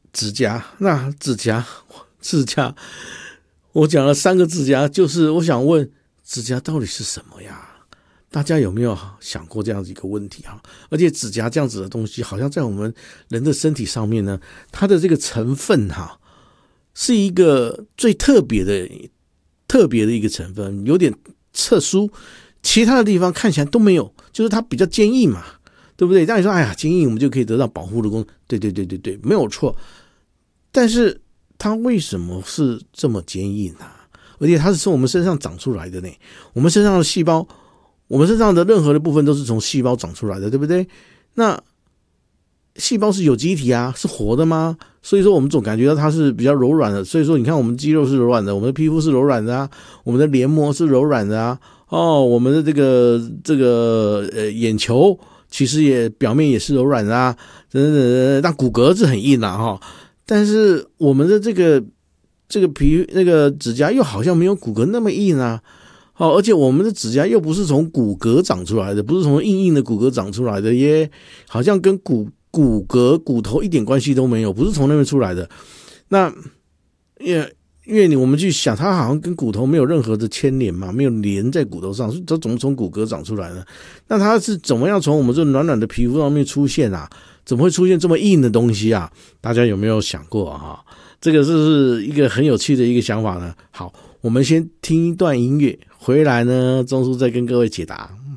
指甲，那指甲，我讲了3个指甲，就是我想问，指甲到底是什么呀？大家有没有想过这样子一个问题啊？而且指甲这样子的东西，好像在我们人的身体上面呢，它的这个成分是一个最特别的一个成分，有点特殊，其他的地方看起来都没有，就是它比较坚硬嘛，对不对？让你说，哎呀，坚硬我们就可以得到保护的功能，对，没有错。但是它为什么是这么坚硬啊？而且它是从我们身上长出来的呢？我们身上的细胞，我们身上的任何的部分都是从细胞长出来的，对不对？那细胞是有机体啊，是活的吗？所以说我们总感觉到它是比较柔软的。所以说你看我们肌肉是柔软的，我们的皮肤是柔软的啊，我们的黏膜是柔软的啊，我们的这个眼球其实也表面也是柔软的啊，但骨骼是很硬啊但是我们的这个那个指甲又好像没有骨骼那么硬啊。而且我们的指甲又不是从骨骼长出来的，不是从硬的骨骼长出来的耶，好像跟骨骼骨头一点关系都没有，不是从那边出来的。那因为我们去想，它好像跟骨头没有任何的牵连嘛，没有连在骨头上，它怎么从骨骼长出来呢？那它是怎么样从我们这暖暖的皮肤上面出现啊？怎么会出现这么硬的东西啊？大家有没有想过啊？这个是一个很有趣的一个想法呢。好，我们先听一段音乐，回来呢，钟叔再跟各位解答。